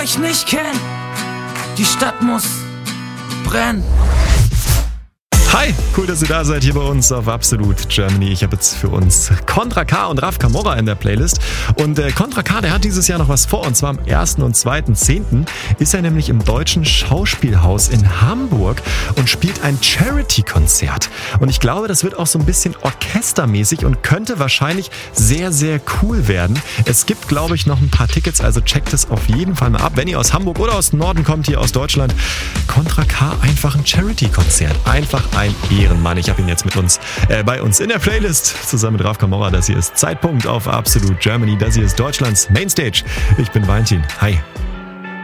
ich nicht kenn, die Stadt muss brennen. Hi, cool, dass ihr da seid hier bei uns auf Absolute Germany. Ich habe jetzt für uns Contra K und Raf Camorra in der Playlist. Und Contra K, der hat dieses Jahr noch was vor. Und zwar am 1. und 2.10. ist er nämlich im Deutschen Schauspielhaus in Hamburg und spielt ein Charity-Konzert. Und ich glaube, das wird auch so ein bisschen orchestermäßig und könnte wahrscheinlich sehr, sehr cool werden. Es gibt, glaube ich, noch ein paar Tickets, also checkt es auf jeden Fall mal ab. Wenn ihr aus Hamburg oder aus dem Norden kommt, hier aus Deutschland, Contra K, einfach ein Charity-Konzert. Einfach ein Ehrenmann. Ich habe ihn jetzt bei uns in der Playlist zusammen mit Raf Camorra. Das hier ist Zeitpunkt auf Absolute Germany. Das hier ist Deutschlands Mainstage. Ich bin Valentin. Hi.